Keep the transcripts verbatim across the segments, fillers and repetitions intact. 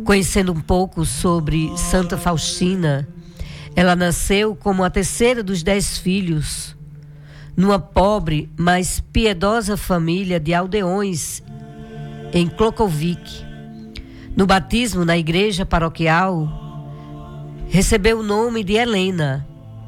Conhecendo um pouco sobre Santa Faustina, ela nasceu como a terceira dos dez filhos, numa pobre, mas piedosa família de aldeões em Klokovic. No batismo na igreja paroquial, recebeu o nome de Helena.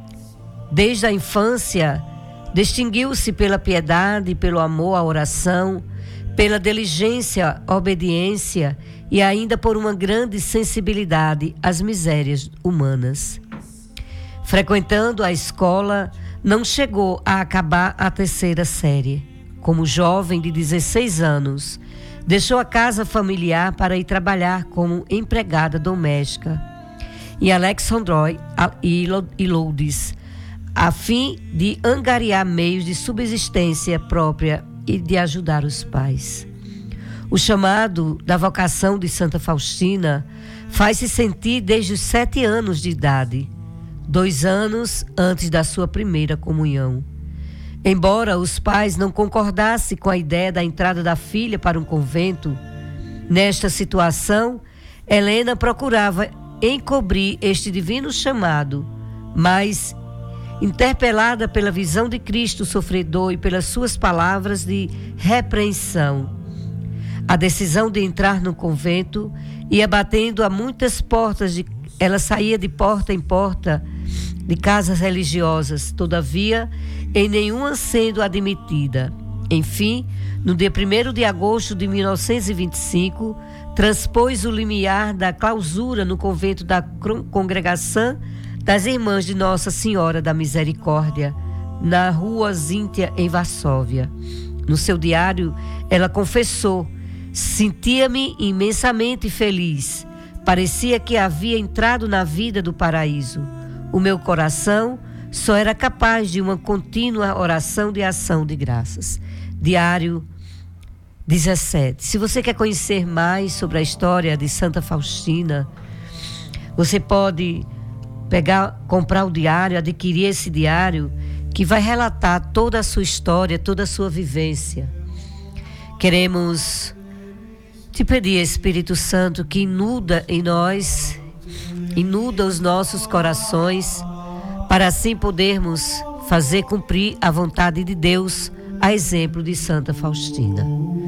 Desde a infância, distinguiu-se pela piedade, pelo amor à oração, pela diligência, obediência e ainda por uma grande sensibilidade às misérias humanas. Frequentando a escola, não chegou a acabar a terceira série. Como jovem de dezesseis anos, deixou a casa familiar para ir trabalhar como empregada doméstica em Alexandrói e Lourdes, a fim de angariar meios de subsistência própria e de ajudar os pais. O chamado da vocação de Santa Faustina faz-se sentir desde os sete anos de idade, dois anos antes da sua primeira comunhão. Embora os pais não concordassem com a ideia da entrada da filha para um convento, nesta situação, Helena procurava encobrir este divino chamado, mas, interpelada pela visão de Cristo sofredor e pelas suas palavras de repreensão, a decisão de entrar no convento ia batendo a muitas portas, de, ela saía de porta em porta de casas religiosas, todavia, em nenhuma sendo admitida. Enfim, no dia primeiro de agosto de mil novecentos e vinte e cinco, transpôs o limiar da clausura no convento da Congregação das Irmãs de Nossa Senhora da Misericórdia, na Rua Zíntia, em Varsóvia. No seu diário, ela confessou: sentia-me imensamente feliz. Parecia que havia entrado na vida do paraíso. O meu coração só era capaz de uma contínua oração de ação de graças. Diário dezessete. Se você quer conhecer mais sobre a história de Santa Faustina, você pode pegar, comprar o diário, adquirir esse diário, que vai relatar toda a sua história, toda a sua vivência. Queremos te pedir, Espírito Santo, que inunda em nós, inunda os nossos corações, para assim podermos fazer cumprir a vontade de Deus, a exemplo de Santa Faustina.